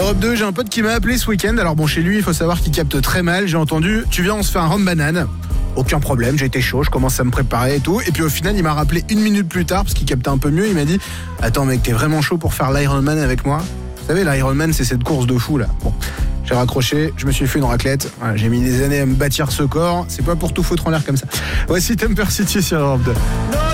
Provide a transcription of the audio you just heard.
Europe 2, j'ai un pote qui m'a appelé ce week-end. Alors bon, chez lui, il faut savoir qu'il capte très mal. J'ai entendu, tu viens, on se fait un rhum banane. Aucun problème, j'étais chaud, je commence à me préparer et tout. Et puis au final, il m'a rappelé 1 minute plus tard, parce qu'il captait un peu mieux. Il m'a dit, attends mec, t'es vraiment chaud pour faire l'Ironman avec moi? Vous savez, l'Ironman, c'est cette course de fou là. Bon, j'ai raccroché, je me suis fait une raclette. Voilà, j'ai mis des années à me bâtir ce corps. C'est pas pour tout foutre en l'air comme ça. Voici Temper City sur Europe 2.